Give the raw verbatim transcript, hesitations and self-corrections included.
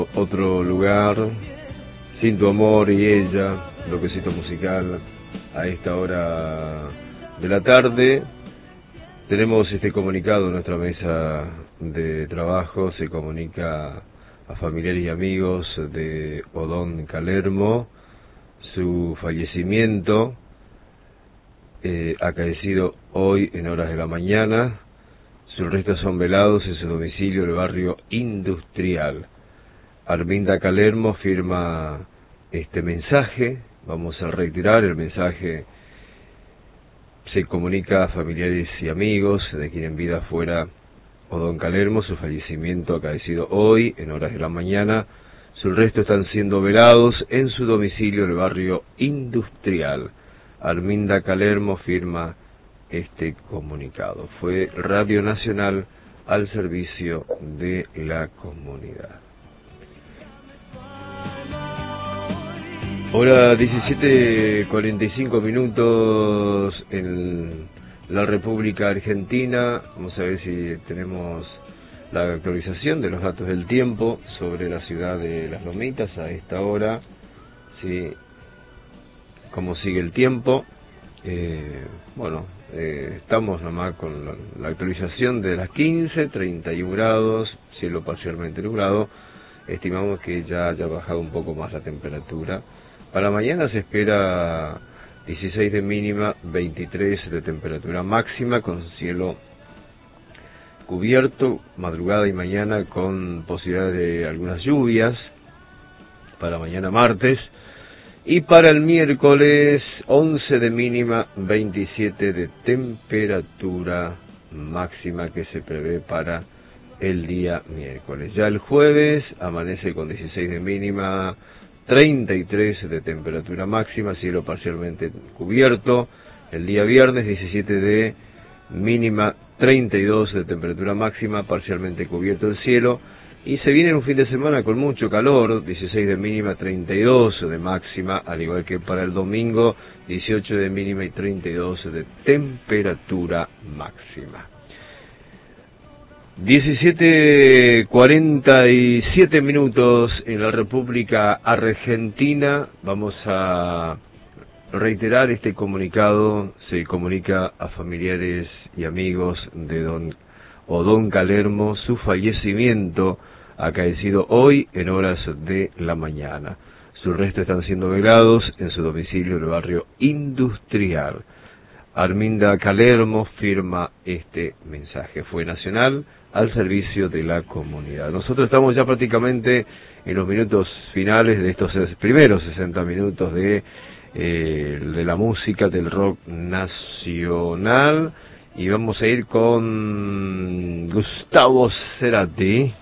Otro lugar, Sin tu amor y ella, bloquecito musical a esta hora de la tarde. Tenemos este comunicado en nuestra mesa de trabajo. Se comunica a familiares y amigos de Odón Calermo su fallecimiento eh, acaecido hoy en horas de la mañana. Sus restos son velados en su domicilio del barrio Industrial. Arminda Calermo firma este mensaje. Vamos a retirar el mensaje. Se comunica a familiares y amigos de quien en vida fuera Odón Calermo su fallecimiento acaecido hoy en horas de la mañana. Sus restos están siendo velados en su domicilio del barrio Industrial. Arminda Calermo firma este comunicado. Fue Radio Nacional al servicio de la comunidad. Hora diecisiete cuarenta y cinco minutos en la República Argentina. Vamos a ver si tenemos la actualización de los datos del tiempo sobre la ciudad de Las Lomitas a esta hora. Sí, cómo sigue el tiempo. Eh, bueno, eh, estamos nomás con la, la actualización de las quince, treinta y uno grados, cielo parcialmente nublado. Estimamos que ya haya bajado un poco más la temperatura. Para mañana se espera dieciséis de mínima, veintitrés de temperatura máxima, con cielo cubierto, madrugada y mañana con posibilidad de algunas lluvias, para mañana martes. Y para el miércoles, once de mínima, veintisiete de temperatura máxima que se prevé para el día miércoles. Ya el jueves amanece con dieciséis de mínima, treinta y tres de temperatura máxima, cielo parcialmente cubierto. El día viernes, diecisiete de mínima, treinta y dos de temperatura máxima, parcialmente cubierto el cielo. Y se viene un fin de semana con mucho calor, dieciséis de mínima, treinta y dos de máxima, al igual que para el domingo, dieciocho de mínima y treinta y dos de temperatura máxima. diecisiete cuarenta y siete minutos en la República Argentina. Vamos a reiterar este comunicado. Se comunica a familiares y amigos de don Odón Calermo su fallecimiento acaecido hoy en horas de la mañana. Sus restos están siendo velados en su domicilio del barrio Industrial. Arminda Calermo firma este mensaje. Fue nacional al servicio de la comunidad. Nosotros estamos ya prácticamente en los minutos finales de estos primeros sesenta minutos de, eh, de la música del rock nacional. Y vamos a ir con Gustavo Cerati.